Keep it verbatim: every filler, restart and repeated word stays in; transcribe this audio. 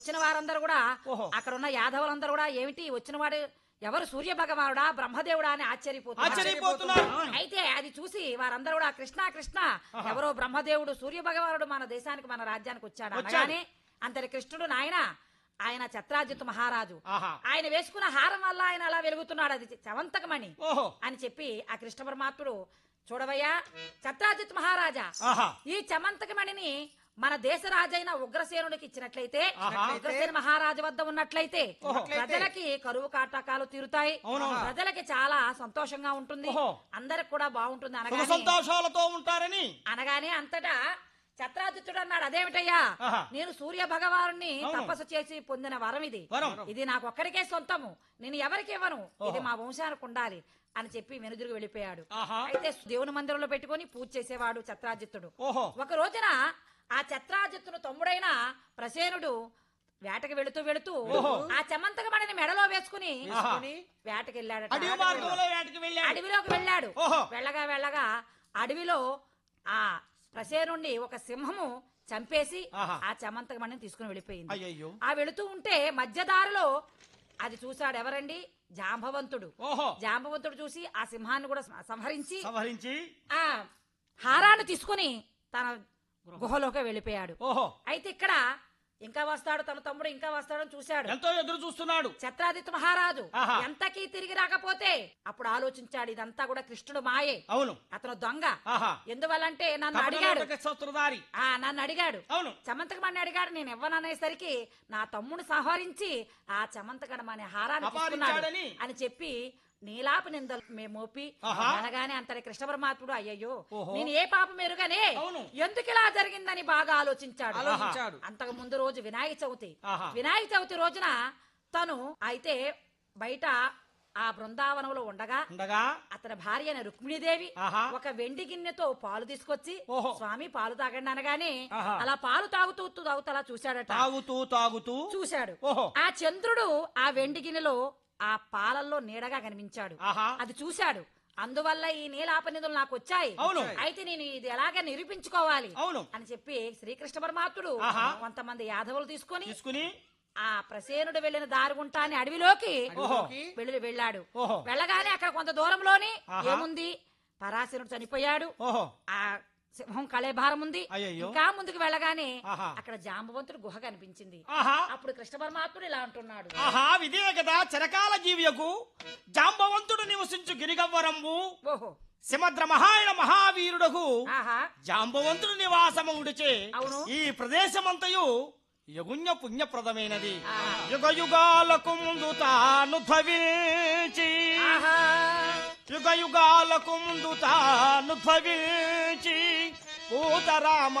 వచ్చిన వారందరూ కూడా అక్కడ ఉన్న యాదవులందరూ కూడా ఏమిటి వచ్చిన వాడు ఎవరు సూర్య భగవానుడా బ్రహ్మదేవుడా అని ఆశ్చర్యపోతున్నారు. అయితే అది చూసి వారందరూ కూడా కృష్ణ కృష్ణ ఎవరో బ్రహ్మదేవుడు సూర్య భగవానుడు మన దేశానికి మన రాజ్యానికి వచ్చాడు అనగానే అంతటి కృష్ణుడు నాయన ఆయన ఛత్రాజిత్ మహారాజు ఆయన వేసుకున్న హారం వల్ల ఆయన అలా వెలుగుతున్నాడు, అది చవంతకమణి అని చెప్పి ఆ కృష్ణ పరమాత్ముడు చూడవయ్యా ఛత్రాజిత్ మహారాజా ఈ చమంతకమణిని మన దేశ రాజైన ఉగ్రసేనుడికి ఇచ్చినట్లయితే ఉగ్రసేన మహారాజు వద్ద ఉన్నట్లయితే ప్రజలకి కరువు కాటకాలు తీరుతాయి, ప్రజలకి చాలా సంతోషంగా ఉంటుంది, అందరికి కూడా బాగుంటుంది అనగా సంతోషాలతో ఉంటారని అనగానే అంతటా ఛత్రాజిత్తుడు అన్నాడు, అదేమిటయ్యా నేను సూర్య భగవాను తపస్సు చేసి పొందిన వరం ఇది ఇది నాకు ఒక్కడికే సొంతము, నేను ఎవరికి ఇవ్వను, ఇది మా వంశానికి ఉండాలి అని చెప్పి వెనుదిరుగు వెళ్ళిపోయాడు. అయితే దేవుని మందిరంలో పెట్టుకుని పూజ చేసేవాడు ఛత్రాజిత్తుడు. ఒక రోజున ఆ ఛత్రాజిత్తును తమ్ముడైన ప్రసేనుడు వేటకి వెళుతూ వెళుతూ ఆ చమంతకమణిని మెడలో వేసుకుని వేటకి వెళ్ళాడు. అడవిలోకి వెళ్ళాడు. వెళ్ళగా వెళ్ళగా అడవిలో ఆ ప్రసేనుణ్ణి ఒక సింహము చంపేసి ఆ చమంతకమణిని తీసుకుని వెళ్ళిపోయింది. ఆ వెళుతూ ఉంటే మధ్యదారిలో అది చూశాడు ఎవరండి, జాంబవంతుడు. జాంబవంతుడు చూసి ఆ సింహాన్ని కూడా సంహరించి ఆ హారాన్ని తీసుకుని తన గుహలోకి వెళ్ళిపోయాడు. అయితే ఇక్కడ ఇంకా వస్తాడు తన తమ్ముడు, ఇంకా వస్తాడని చూశాడు, ఎంతో ఎదురు చూస్తున్నాడు ఛత్రాజిత్ మహారాజు. ఎంతకీ తిరిగి రాకపోతే అప్పుడు ఆలోచించాడు ఇదంతా కూడా కృష్ణుడు మాయే, అవును అతను దొంగ. ఎందువల్లంటే నన్ను అడిగాడు ఆ నన్ను అడిగాడు చమంతకమణి అడిగాడు, నేను ఇవ్వననేసరికి నా తమ్ముడు సంహరించి ఆ చమంతకమణి హారాన్ని తీసుకున్నాడు అని చెప్పి నీలాప నిందలు మోపి అనగానే అంతటి కృష్ణ పరమాత్ముడు అయ్యయ్యో నేను ఏ పాపం ఎరుగనే ఎందుకు ఇలా జరిగిందని బాగా ఆలోచించాడు. అంతకు ముందు రోజు వినాయక చవితి. వినాయక చవితి రోజున తను అయితే బయట ఆ బృందావనంలో ఉండగా అతని భార్య అయిన రుక్మిణీదేవి ఒక వెండి గిన్నెతో పాలు తీసుకొచ్చి స్వామి పాలు తాగండి అనగానే అలా పాలు తాగుతూ తాగుతూ అలా చూశాడట. తాగుతూ తాగుతూ చూశాడు. ఆ చంద్రుడు ఆ వెండి గిన్నెలో ఆ పాలల్లో నీడగా కనిపించాడు. అది చూశాడు. అందువల్ల ఈ నీలాపనిధులు నాకు వచ్చాయి, అయితే నేను ఇది ఎలాగ నిరూపించుకోవాలి అని చెప్పి శ్రీకృష్ణ పరమాత్ముడు కొంతమంది యాదవులు తీసుకుని తీసుకుని ఆ ప్రసేనుడు వెళ్లిన దారుగుంటాన్ని అడవిలోకి వెళ్ళి వెళ్ళాడు. వెళ్ళగానే అక్కడ కొంత దూరంలోని ఏముంది, పరాశరుడు చనిపోయాడు, ఆ సింహం కళేభారం ఉంది. ఇంకా ముందుకు వెళ్ళగానే అక్కడ జాంబవంతుడు గుహ కనిపించింది. అప్పుడు కృష్ణ పరమాత్ముడు ఇలా అంటున్నాడు, ఆహా ఇదే కదా చిరకాల జీవియకు జాంబవంతుడు నివసించు గిరిగవ్వరంబు సిమద్ర మహాయణ మహావీరుడకు జాంబవంతుడు నివాసముడిచే ఈ ప్రదేశమంతయు యగుణ్య పుణ్యప్రదమైనది. యుగ యుగాలకు ముందు తాను భవించి యుగ యుగాలకు ముందు తాను భవించి పూతరామ